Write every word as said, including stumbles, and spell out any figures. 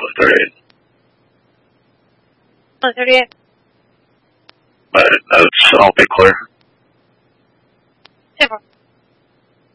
was thirty-eight. Oh, thirty-eight. But that's all be clear. Super.